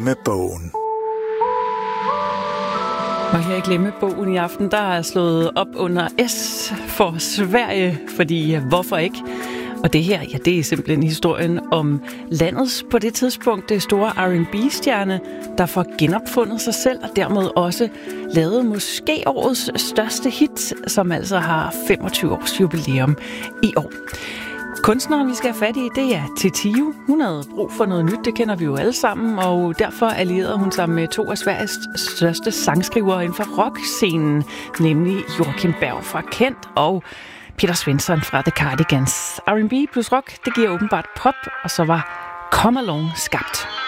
Med bogen. Og her i Glemmebogen i aften, der er slået op under S for Sverige, fordi hvorfor ikke? Og det her, ja, det er simpelthen historien om landets på det tidspunkt det store R&B-stjerne, der får genopfundet sig selv og dermed også lavet måske årets største hit, som altså har 25 års jubilæum i år. Kunstneren, vi skal have fat i, det er Titiyo. Hun havde brug for noget nyt, det kender vi jo alle sammen, og derfor allierede hun sig med to af Sveriges største sangskrivere inden for rockscenen, nemlig Joakim Berg fra Kent og Peter Svensson fra The Cardigans. R&B plus rock, det giver åbenbart pop, og så var Come Along skabt.